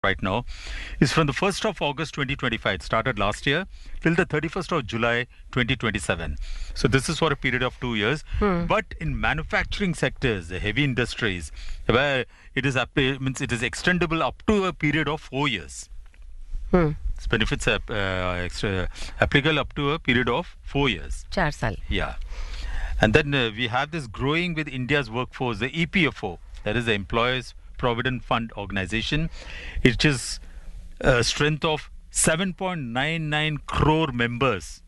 right now is from the 1st of August 2025. It started last year till the 31st of July 2027. So this is for a period of 2 years. But in manufacturing sectors, the heavy industries, where it is means it is extendable up to a period of 4 years. Its benefits are applicable up to a period of 4 years. 4 साल. Yeah. And then we have this growing with India's workforce, the EPFO, that is the Employers Provident Fund Organization. It is a strength of 7.99 crore members.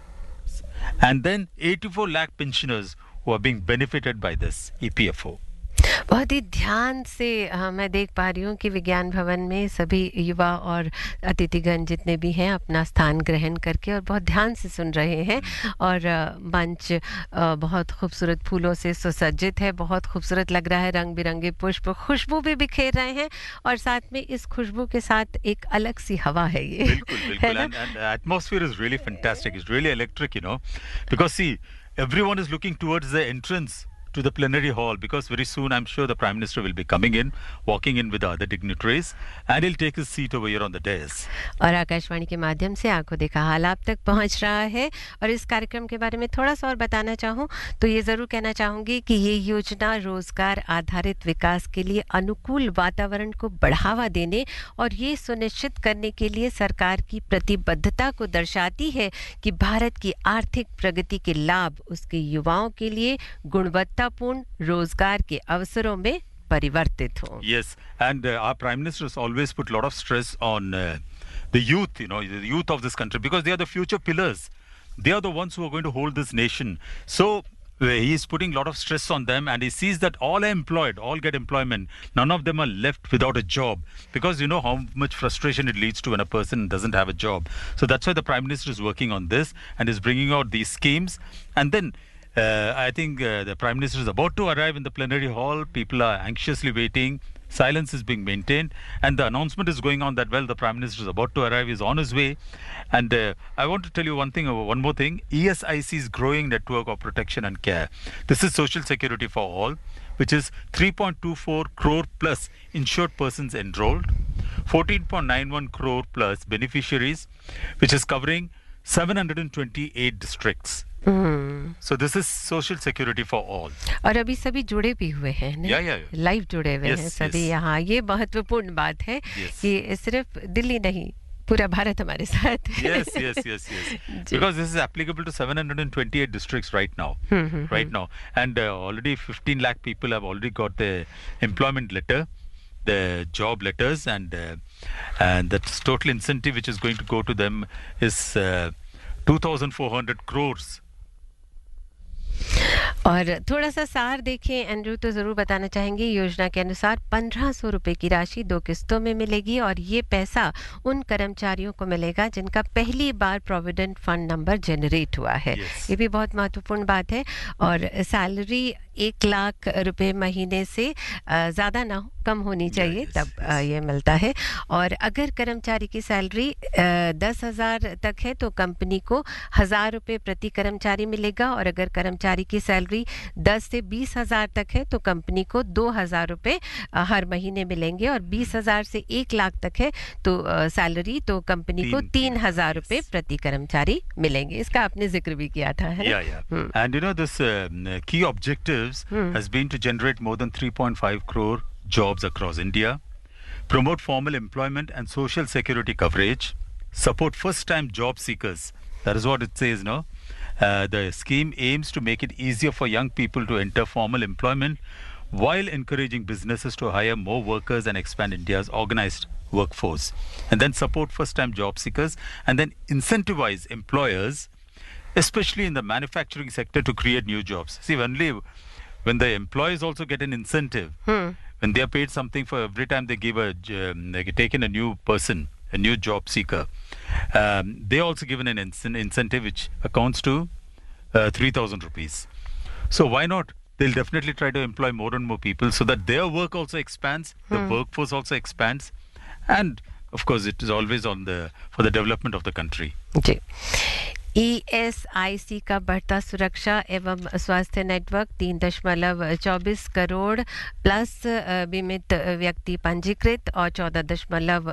And then 84 lakh pensioners who are being benefited by this EPFO. बहुत ही ध्यान से मैं देख पा रही हूँ कि विज्ञान भवन में सभी युवा और अतिथिगण जितने भी हैं अपना स्थान ग्रहण करके और बहुत ध्यान से सुन रहे हैं और मंच बहुत खूबसूरत फूलों से सुसज्जित है, बहुत खूबसूरत लग रहा है, रंग बिरंगे पुष्प खुशबू भी बिखेर रहे हैं और साथ में इस खुशबू के साथ एक अलग सी हवा है ये. बिल्कुल and the atmosphere is really fantastic. It's really electric, because see, everyone is looking towards the entrance to the plenary hall, because very soon I'm sure the Prime Minister will be coming in, walking in with the other dignitaries, and he'll take his seat over here on the dais. और आकाशवाणी के माध्यम से आंखों देखा हाल आप तक पहुंच रहा है और इस कार्यक्रम के बारे में थोड़ा सा और बताना चाहूं तो ये ज़रूर कहना चाहूंगी कि ये योजना रोजगार आधारित विकास के लिए अनुकूल वातावरण को बढ़ावा देने और ये सुनिश्चित करने के लिए सरकार की प्रतिबद्धता को दर्शाती है कि भारत की आर्थिक प्रगति के लाभ उसके युवाओं के लिए गुणवत्ता रोजगार के अवसरों में परिवर्तित हो. Yes, and our Prime Minister has always put a lot of stress on the youth, the youth of this country, because they are the future pillars. They are the ones who are going to hold this nation. So he is putting a lot of stress on them, and he sees that all are employed, all get employment. None of them are left without a job, because you know how much frustration it leads to when a person doesn't have a job. So that's why the Prime Minister is working on this and is bringing out these schemes. And then I think the Prime Minister is about to arrive in the plenary hall. People are anxiously waiting. Silence is being maintained. And the announcement is going on that, well, the Prime Minister is about to arrive. He's on his way. And I want to tell you one more thing. ESIC's growing network of protection and care. This is Social Security for All, which is 3.24 crore plus insured persons enrolled, 14.91 crore plus beneficiaries, which is covering 728 districts. So this is Social Security for All. और अभी सभी जुड़े भी हुए हैं, live जुड़े हुए हैं सभी यहाँ. ये महत्वपूर्ण बात है कि सिर्फ दिल्ली नहीं, पूरा भारत हमारे साथ है. Yes. Because this is applicable to 728 districts right now. And already 15 lakh people have already got the employment letter, the job letters, and that total incentive which is going to go to them is 2,400 crores. और थोड़ा सा सार देखें Andrew तो ज़रूर बताना चाहेंगे. योजना के अनुसार 1500 रुपए की राशि 2 किस्तों में मिलेगी और ये पैसा उन कर्मचारियों को मिलेगा जिनका पहली बार प्रोविडेंट फंड नंबर जनरेट हुआ है. ये भी बहुत महत्वपूर्ण बात है. और सैलरी 1 लाख रुपए महीने से ज़्यादा ना हो, कम होनी चाहिए, तब ये मिलता है. और अगर कर्मचारी की सैलरी 10,000 तक है तो कंपनी को 1,000 रुपए प्रति कर्मचारी मिलेगा. और अगर कर्मचारी की सैलरी 10 से 20,000 तक है तो कंपनी को 2,000 रुपए हर महीने मिलेंगे. और 20,000 से 1 लाख तक है तो सैलरी तो कंपनी को 3,000 रुपए प्रति कर्मचारी मिलेंगे. इसका आपने जिक्र भी किया था, है ना? And this key objectives has been to generate more than 3.5 crore jobs across India, promote formal employment and social security coverage, support first-time job seekers. That is what it says, no? The scheme aims to make it easier for young people to enter formal employment while encouraging businesses to hire more workers and expand India's organized workforce. And then support first-time job seekers, and then incentivize employers, especially in the manufacturing sector, to create new jobs. See, only when the employees also get an incentive, when they are paid something for every time they give they take in a new person, a new job seeker, they also given an incentive which accounts to 3,000 rupees. So why not? They'll definitely try to employ more and more people so that their work also expands, the workforce also expands, and of course it is always for the development of the country. Ji. ESIC का बढ़ता सुरक्षा एवं स्वास्थ्य network 3.24 crore plus बीमित व्यक्ति पंजीकृत और 14.